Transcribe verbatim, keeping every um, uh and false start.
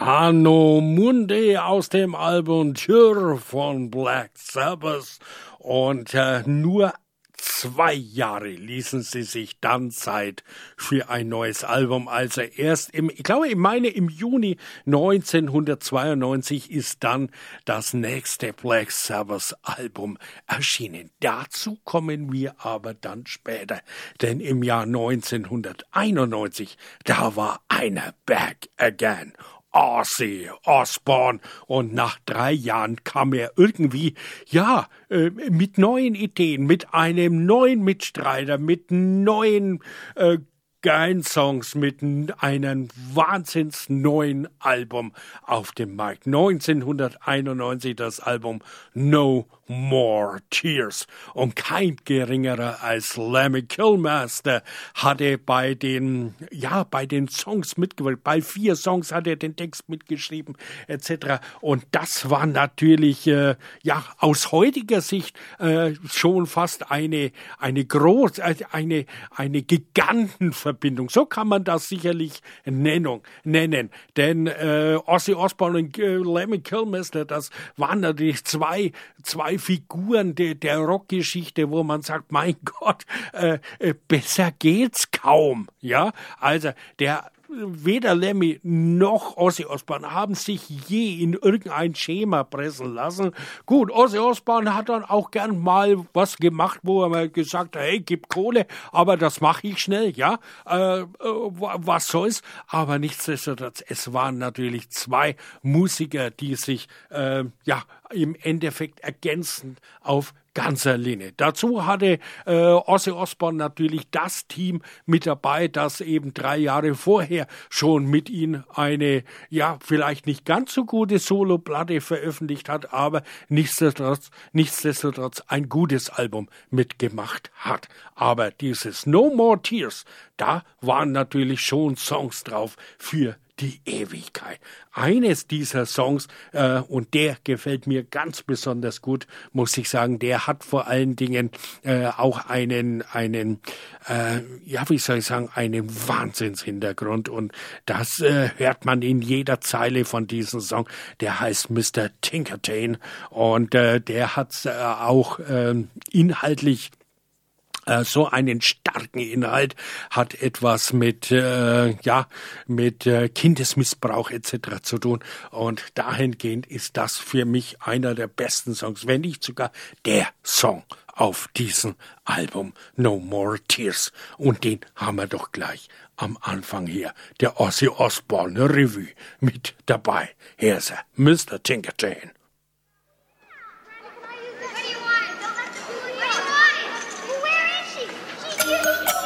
Anno Mundi aus dem Album Cure von Black Sabbath. Und äh, nur zwei Jahre ließen sie sich dann Zeit für ein neues Album. Also erst im, ich glaube, ich meine im Juni neunzehnhundertzweiundneunzig ist dann das nächste Black Sabbath Album erschienen. Dazu kommen wir aber dann später, denn im Jahr neunzehnhunderteinundneunzig, da war einer back again. Ozzy Osbourne, und nach drei Jahren kam er irgendwie, ja, äh, mit neuen Ideen, mit einem neuen Mitstreiter, mit neuen äh, geilen Songs, mit einem wahnsinns neuen Album auf dem Markt. neunzehnhunderteinundneunzig das Album No More Tears. Und kein geringerer als Lemmy Kilmister hatte bei den, ja, bei den Songs mitgewirkt. Bei vier Songs hat er den Text mitgeschrieben, et cetera. Und das war natürlich, äh, ja, aus heutiger Sicht äh, schon fast eine, eine groß, eine, eine Gigantenverbindung. So kann man das sicherlich nennen. nennen. Denn äh, Ozzy Osbourne und äh, Lemmy Kilmister, das waren natürlich zwei, zwei Figuren de, der Rockgeschichte, wo man sagt, mein Gott, äh, äh, besser geht's kaum. Ja, also der weder Lemmy noch Ozzy Osbourne haben sich je in irgendein Schema pressen lassen. Gut, Ozzy Osbourne hat dann auch gern mal was gemacht, wo er mal gesagt hat, hey, gib Kohle, aber das mache ich schnell, ja, äh, äh, was soll's. Aber nichtsdestotrotz, es waren natürlich zwei Musiker, die sich, äh, ja, im Endeffekt ergänzend auf ganzer Linie. Dazu hatte äh, Ozzy Osbourne natürlich das Team mit dabei, das eben drei Jahre vorher schon mit ihm eine, ja, vielleicht nicht ganz so gute Solo-Platte veröffentlicht hat, aber nichtsdestotrotz, nichtsdestotrotz ein gutes Album mitgemacht hat. Aber dieses No More Tears, da waren natürlich schon Songs drauf für die Ewigkeit. Eines dieser Songs, äh, und der gefällt mir ganz besonders gut, muss ich sagen, der hat vor allen Dingen äh, auch einen, einen äh, ja, wie soll ich sagen, einen Wahnsinnshintergrund, und das äh, hört man in jeder Zeile von diesem Song. Der heißt Mister Tinkertain, und äh, der hat äh, auch äh, inhaltlich so einen starken Inhalt, hat etwas mit äh, ja mit äh, Kindesmissbrauch et cetera zu tun, und dahingehend ist das für mich einer der besten Songs, wenn nicht sogar der Song auf diesem Album No More Tears, und den haben wir doch gleich am Anfang hier, der Ozzy Osbourne Revue mit dabei. Hier ist er, Mister Tinkertain.